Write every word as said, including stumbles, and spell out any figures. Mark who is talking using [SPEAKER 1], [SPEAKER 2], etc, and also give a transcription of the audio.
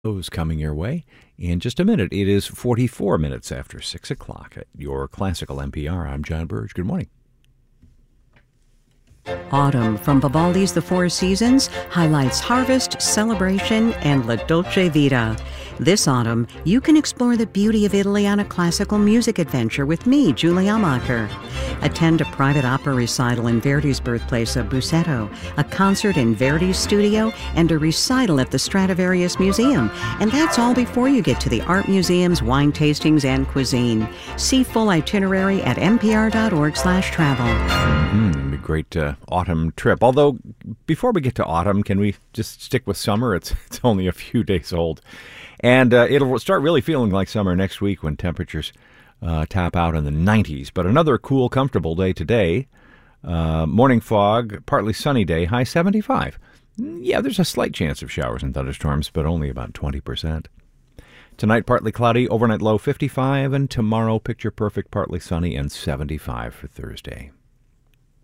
[SPEAKER 1] Those coming your way in just a minute. It is forty-four minutes after six o'clock at your classical N P R. I'm John Burge. Good morning.
[SPEAKER 2] Autumn from Vivaldi's The Four Seasons highlights harvest, celebration, and La Dolce Vita. This autumn, you can explore the beauty of Italy on a classical music adventure with me, Julie Amacher. Attend a private opera recital in Verdi's birthplace of Busseto, a concert in Verdi's studio, and a recital at the Stradivarius Museum. And that's all before you get to the art museums, wine tastings, and cuisine. See full itinerary at npr.org slash travel.
[SPEAKER 1] Mm, a great uh, autumn trip. Although, before we get to autumn, can we just stick with summer? It's, it's only a few days old. And uh, it'll start really feeling like summer next week when temperatures uh, tap out in the nineties. But another cool, comfortable day today. Uh, morning fog, partly sunny day, high seventy-five. Yeah, there's a slight chance of showers and thunderstorms, but only about twenty percent. Tonight, partly cloudy, overnight low fifty-five, and tomorrow, picture perfect, partly sunny and seventy-five for Thursday.